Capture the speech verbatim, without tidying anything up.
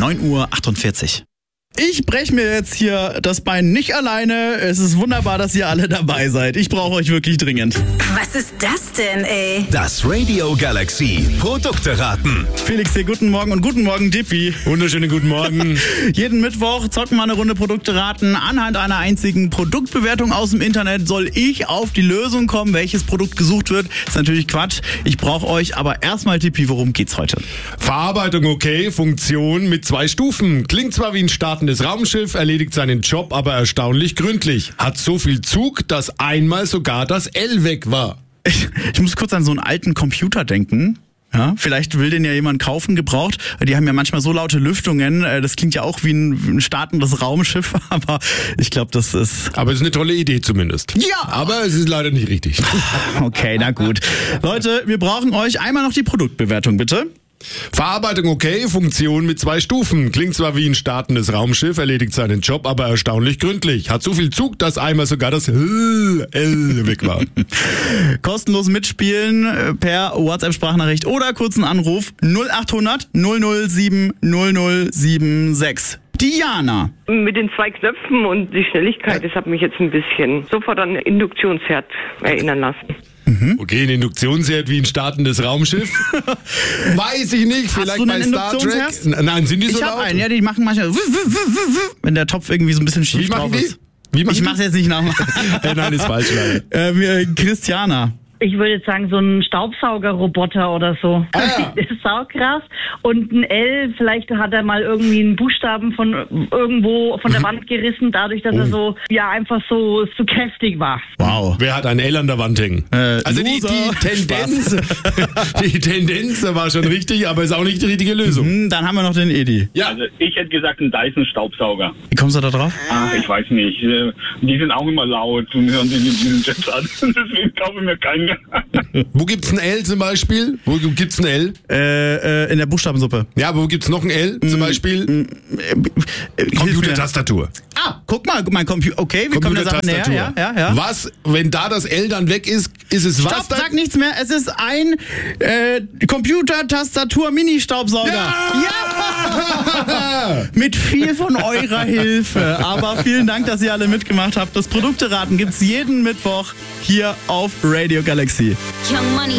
neun Uhr achtundvierzig. Ich breche mir jetzt hier das Bein nicht alleine. Es ist wunderbar, dass ihr alle dabei seid. Ich brauche euch wirklich dringend. Was ist das denn, ey? Das Radio Galaxy Produkte raten. Felix hier, guten Morgen und guten Morgen, Dippi. Wunderschönen guten Morgen. Jeden Mittwoch zocken wir eine Runde Produkte raten. Anhand einer einzigen Produktbewertung aus dem Internet soll ich auf die Lösung kommen, welches Produkt gesucht wird. Ist natürlich Quatsch. Ich brauche euch aber erstmal, Dippi, worum geht's heute? Verarbeitung okay, Funktion mit zwei Stufen. Klingt zwar wie ein startendes Raumschiff, erledigt seinen Job aber erstaunlich gründlich. Hat so viel Zug, dass einmal sogar das L weg war. Ich, ich muss kurz an so einen alten Computer denken. Ja, vielleicht will den ja jemand kaufen, gebraucht. Die haben ja manchmal so laute Lüftungen. Das klingt ja auch wie ein, ein startendes Raumschiff, aber ich glaube, das ist... Aber es ist eine tolle Idee zumindest. Ja! Aber es ist leider nicht richtig. Okay, na gut. Leute, wir brauchen euch einmal noch die Produktbewertung, bitte. Verarbeitung okay, Funktion mit zwei Stufen. Klingt zwar wie ein startendes Raumschiff, erledigt seinen Job aber erstaunlich gründlich. Hat so viel Zug, dass einmal sogar das L weg war. Kostenlos mitspielen per WhatsApp-Sprachnachricht oder kurzen Anruf null achthundert null null sieben null null sieben sechs. Diana. Mit den zwei Knöpfen und die Schnelligkeit, das hat mich jetzt ein bisschen sofort an Induktionsherd erinnern lassen. Mhm. Okay, ein Induktionsherd wie ein startendes Raumschiff. Weiß ich nicht, vielleicht bei Star Trek. Nein, sind die so ich laut? Ich hab einen, ja, die machen manchmal wenn der Topf irgendwie so ein bisschen schief wie drauf die? ist. Wie ich mach's jetzt nicht nachmachen. äh, nein, ist falsch, leider. Äh, Christiana. Ich würde jetzt sagen, so ein Staubsaugerroboter oder so. Ah, ja. Das ist saukrass. Und ein L, vielleicht hat er mal irgendwie einen Buchstaben von irgendwo von der Wand gerissen, dadurch, dass oh. er so, ja, einfach so, so kräftig war. Wow. Wer hat ein L an der Wand hängen? Äh, also die, die Tendenz, die Tendenz war schon richtig, aber ist auch nicht die richtige Lösung. Mhm, dann haben wir noch den Edi. Ja, also ich hätte gesagt, ein Dyson-Staubsauger. Wie kommst du da drauf? Ach, ich weiß nicht. Die sind auch immer laut und hören sich mit diesen Jets an. Deswegen kaufe ich mir keinen. Wo gibt's ein L zum Beispiel? Wo gibt's ein L? Äh, äh, in der Buchstabensuppe. Ja, wo gibt's noch ein L zum Beispiel? Mm, äh, äh, Computertastatur. Ah, guck mal, mein Computer. Okay, wir kommen der Sache näher. Ja, ja, ja. Was, wenn da das L dann weg ist, ist es was? Stopp, sag nichts mehr. Es ist ein äh, Computer-Tastatur-Mini-Staubsauger. Ja! Ja! Mit viel von eurer Hilfe. Aber vielen Dank, dass ihr alle mitgemacht habt. Das Produkteraten gibt's jeden Mittwoch hier auf Radio Galaxy. Young Money.